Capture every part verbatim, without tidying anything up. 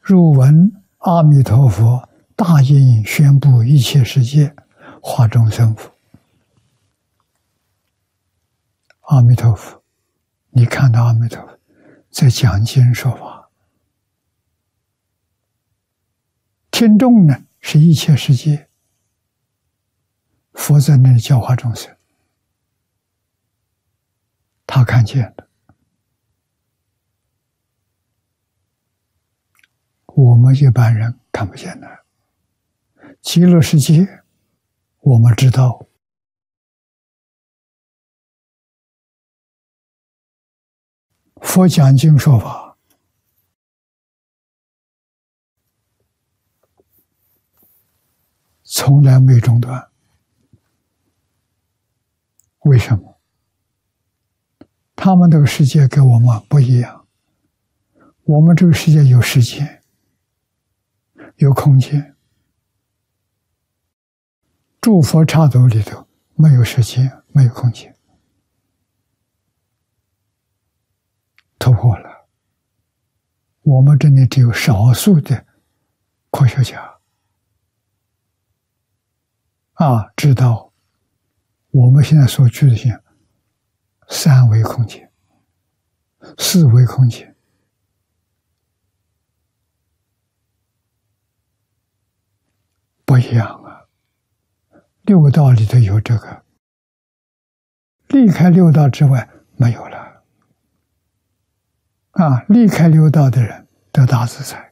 入闻阿弥陀佛大应宣布一切世界化众生福。阿弥陀佛，你看到阿弥陀佛在讲经说法，听众呢是一切世界，佛在那里教化众生，他看见了，我们一般人看不见的。极乐世界我们知道，佛讲经说法，从来没中断。为什么？他们这个世界跟我们不一样，我们这个世界有时间，有空间，诸佛刹土里头没有时间，没有空间，突破了。我们这里只有少数的科学家啊，知道我们现在所居的像三维空间、四维空间，不一样啊。六道里头有这个，离开六道之外没有了。啊，离开六道的人得大自在，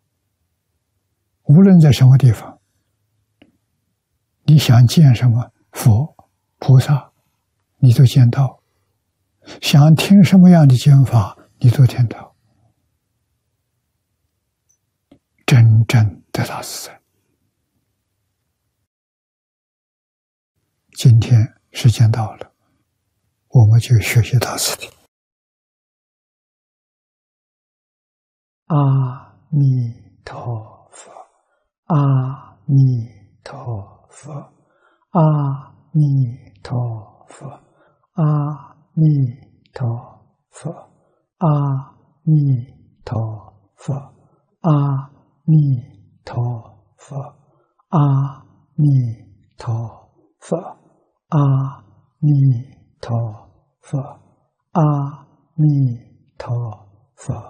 无论在什么地方，你想见什么佛菩萨，你都见到；想听什么样的经法，你都听到。真正得大自在。今天时间到了，我们就学习到此地。阿弥陀佛，阿弥陀佛，阿弥陀佛，阿弥陀佛，阿弥陀佛，阿弥陀佛，阿弥陀佛，阿弥陀佛，阿弥陀佛。